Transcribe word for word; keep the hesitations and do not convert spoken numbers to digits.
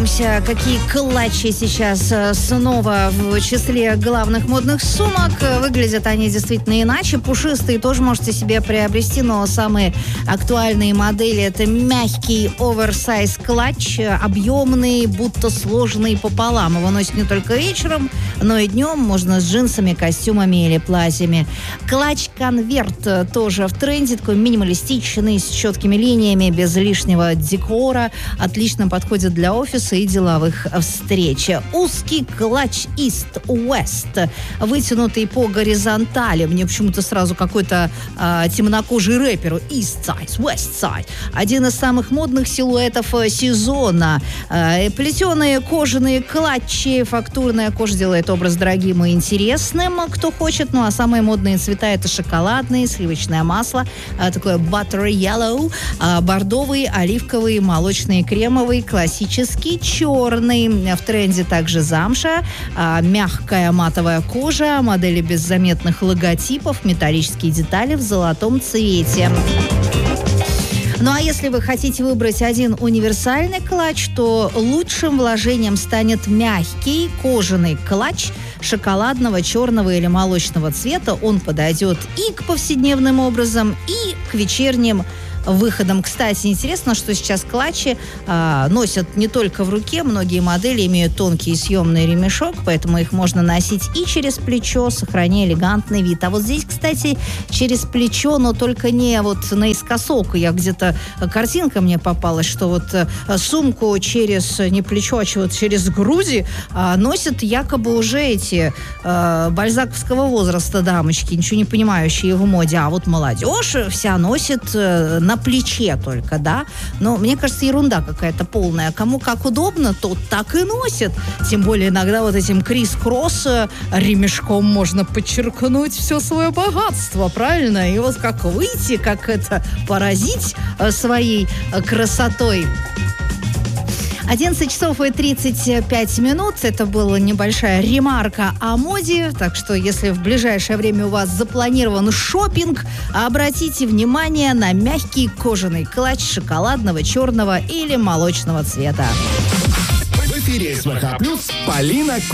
разберемся, какие клатчи сейчас снова в числе главных модных сумок. Выглядят они действительно иначе. Пушистые тоже можете себе приобрести, но самые актуальные модели — это мягкий оверсайз клатч, объемный, будто сложенный пополам. Его носят не только вечером, но и днем. Можно с джинсами, костюмами или платьями. Клатч-конверт тоже в тренде. Такой минималистичный, с четкими линиями, без лишнего декора. Отлично подходит для офиса и деловых встреч. Узкий клатч East-West, вытянутый по горизонтали. Мне почему-то сразу какой-то э, темнокожий рэпер. East Side, West Side. Один из самых модных силуэтов сезона. Э, плетеные кожаные клатчи. Фактурная кожа делает образ дорогим и интересным, кто хочет. Ну а самые модные цвета — это шоколадные, сливочное масло, э, такое butter yellow, э, бордовый, оливковый, молочный, кремовый, классический черный. В тренде также замша, а, мягкая матовая кожа, модели без заметных логотипов, металлические детали в золотом цвете. Ну а если вы хотите выбрать один универсальный клатч, то лучшим вложением станет мягкий кожаный клатч шоколадного, черного или молочного цвета. Он подойдет и к повседневным образам, и к вечерним выходом. Кстати, интересно, что сейчас клатчи а, носят не только в руке. Многие модели имеют тонкий съемный ремешок, поэтому их можно носить и через плечо, сохраняя элегантный вид. А вот здесь, кстати, через плечо, но только не вот наискосок. Я где-то, картинка мне попалась, что вот а, сумку через, не плечо, а вот через груди а, носят якобы уже эти а, бальзаковского возраста дамочки, ничего не понимающие в моде. А вот молодежь вся носит а, на плече только, да. Но мне кажется, ерунда какая-то полная. Кому как удобно, тот так и носит. Тем более иногда вот этим крис-кросс ремешком можно подчеркнуть все свое богатство, правильно? И вот как выйти, как это поразить своей красотой. одиннадцать часов и тридцать пять минут. Это была небольшая ремарка о моде. Так что, если в ближайшее время у вас запланирован шопинг, обратите внимание на мягкий кожаный клатч шоколадного, черного или молочного цвета. В эфире СМХ Плюс Полина